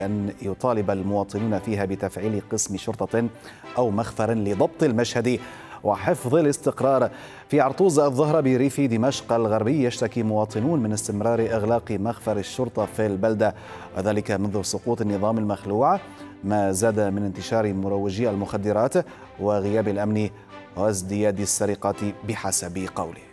أن يطالب المواطنون فيها بتفعيل قسم شرطة أو مخفر لضبط المشهد وحفظ الاستقرار. في عرطوز الظهرة بريف دمشق الغربي يشتكي مواطنون من استمرار إغلاق مخفر الشرطة في البلدة، وذلك منذ سقوط النظام المخلوع، ما زاد من انتشار مروجي المخدرات وغياب الأمن وازدياد السرقات بحسب قوله.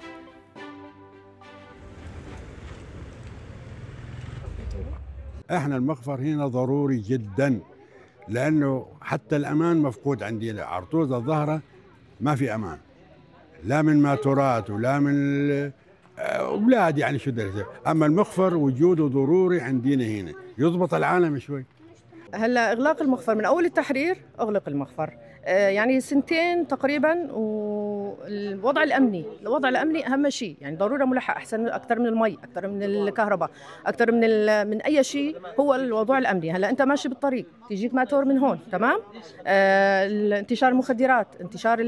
احنا المخفر هنا ضروري جدا، لانه حتى الامان مفقود عندنا. عرطوز الظهره ما في امان، لا من ماتورات ولا من اولاد، يعني شو بدي. اما المخفر وجوده ضروري عندنا هنا، يضبط العالم شوي. هلا اغلاق المخفر من اول التحرير اغلق المخفر، يعني سنتين تقريبا، والوضع الامني اهم شيء، يعني ضروره ملحق احسن اكثر من المي، اكثر من الكهرباء، اكثر من اي شيء. هو الوضع الامني. هلا انت ماشي بالطريق تيجيك ماتور من هون، تمام، انتشار المخدرات، انتشار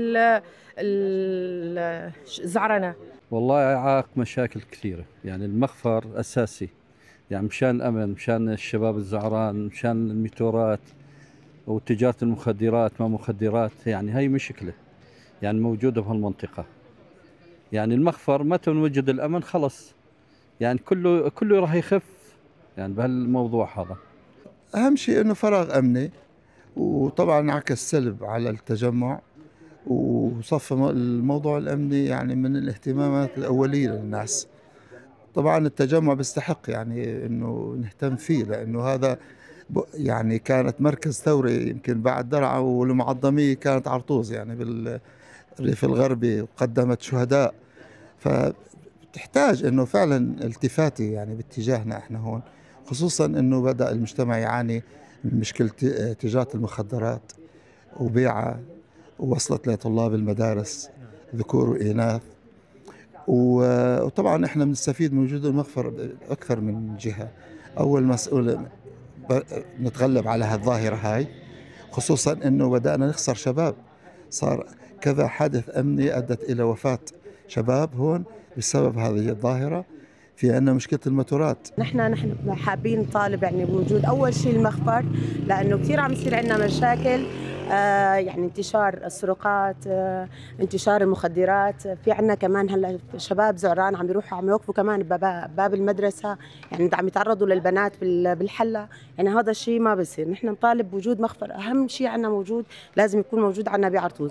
الزعرنه. والله يعاق مشاكل كثيره، يعني المخفر اساسي، يعني مشان الأمن، مشان الشباب الزعران، مشان الميتورات وتجارة المخدرات ما مخدرات، يعني هاي مشكلة يعني موجودة بهالمنطقة. يعني المخفر متى نوجد الأمن خلص، يعني كله راح يخف يعني بهالموضوع هذا. أهم شيء إنه فراغ أمني، وطبعا انعكس سلب على التجمع، وصف الموضوع الأمني يعني من الاهتمامات الأولية للناس. طبعا التجمع بيستحق يعني انه نهتم فيه، لانه هذا يعني كانت مركز ثوري، يمكن بعد درعا والمعظميه كانت عرطوز يعني بالريف الغربي، وقدمت شهداء. فتحتاج انه فعلا التفاته يعني باتجاهنا احنا هون، خصوصا انه بدا المجتمع يعاني من مشكله تجاره المخدرات وبيعها، ووصلت لطلاب المدارس ذكور واناث. وطبعا احنا بنستفيد من وجود المخفر اكثر من جهه. اول مسؤول نتغلب على هالظاهره هاي، خصوصا انه بدانا نخسر شباب. صار كذا حادث امني ادت الى وفاه شباب هون بسبب هذه الظاهره. في عندنا مشكله الموتورات. نحن حابين نطالب يعني بوجود اول شيء المخفر، لانه كثير عم يصير عندنا مشاكل، يعني انتشار السرقات، انتشار المخدرات. في عندنا كمان هلا شباب زعران عم يروحوا عم يوقفوا كمان باب المدرسه، يعني عم يتعرضوا للبنات بالحله. يعني هذا الشيء ما بصير. نحن نطالب بوجود مخفر، اهم شيء عندنا موجود، لازم يكون موجود عندنا بعرطوز.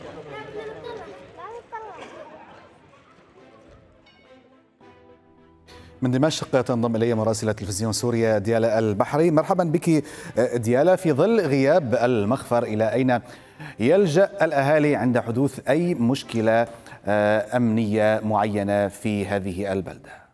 من دمشق تنضم إلي مراسلة تلفزيون سوريا ديالا البحري. مرحبا بك ديالا. في ظل غياب المخفر، إلى أين يلجأ الأهالي عند حدوث أي مشكلة أمنية معينة في هذه البلدة؟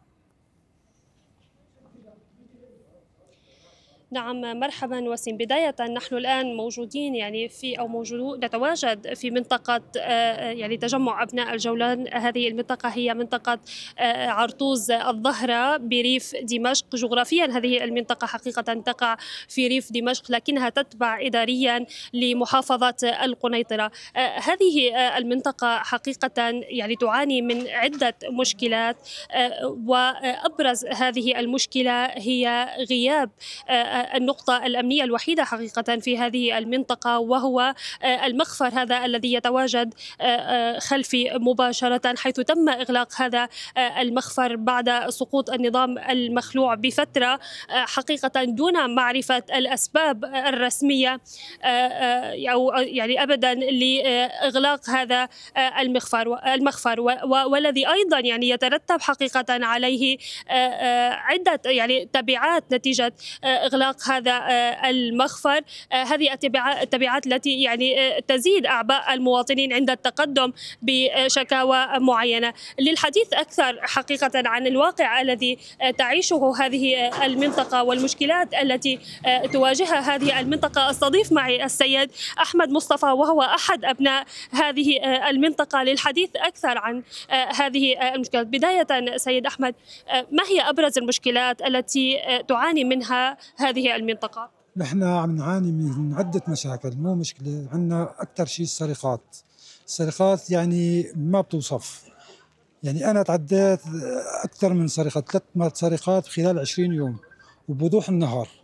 نعم، مرحبا وسيم. بداية نحن الآن موجودين يعني نتواجد في منطقة يعني تجمع أبناء الجولان. هذه المنطقة هي منطقة عرطوز الظهرة بريف دمشق. جغرافيا هذه المنطقة حقيقة تقع في ريف دمشق، لكنها تتبع إداريا لمحافظة القنيطرة. هذه المنطقة حقيقة يعني تعاني من عدة مشكلات، وأبرز هذه المشكلة هي غياب النقطة الأمنية الوحيدة حقيقة في هذه المنطقة، وهو المخفر هذا الذي يتواجد خلفي مباشرة، حيث تم إغلاق هذا المخفر بعد سقوط النظام المخلوع بفترة، حقيقة دون معرفة الأسباب الرسمية أو يعني أبدا لإغلاق هذا المخفر، والذي أيضا يعني يترتب حقيقة عليه عدة يعني تبعات نتيجة إغلاق هذا المخفر. هذه التبعات التي يعني تزيد أعباء المواطنين عند التقدم بشكاوى معينة. للحديث أكثر حقيقة عن الواقع الذي تعيشه هذه المنطقة والمشكلات التي تواجهها هذه المنطقة، أستضيف معي السيد أحمد مصطفى، وهو أحد أبناء هذه المنطقة، للحديث أكثر عن هذه المشكلات. بداية سيد أحمد، ما هي أبرز المشكلات التي تعاني منها هذه المنطقة؟ نحن عم نعاني من عدة مشاكل، مو مشكلة. عندنا أكثر شيء السرقات يعني ما بتوصف. يعني أنا تعديت أكثر من سرقة، 3 سرقات خلال 20 يوم وبوضوح النهار.